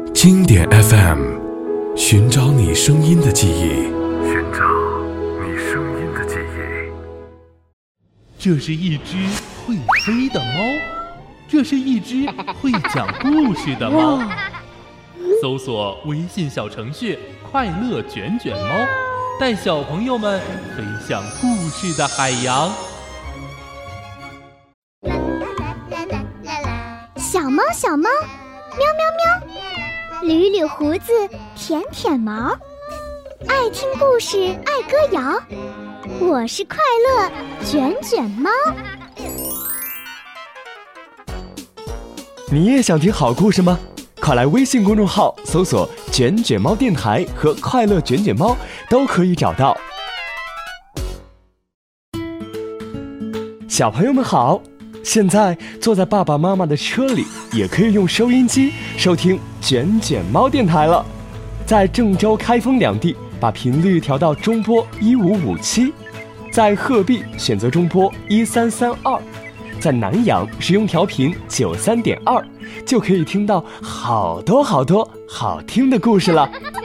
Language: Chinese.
经典 FM， 寻找你声音的记忆，寻找你声音的记忆。 这是一只会飞的猫，这是一只会讲故事的猫。搜索微信小程序快乐卷卷猫，带小朋友们飞向故事的海洋。 小猫小猫，喵喵喵，捋捋胡子，舔舔毛，爱听故事，爱歌谣。我是快乐卷卷猫。 你也想听好故事吗？快来微信公众号搜索卷卷猫电台和快乐卷卷猫，都可以找到。小朋友们好，现在坐在爸爸妈妈的车里，也可以用收音机收听卷卷猫电台了。在郑州、开封两地把频率调到中波1557，在鹤壁选择中波1332，在南阳使用调频93.2，就可以听到好多好多好听的故事了。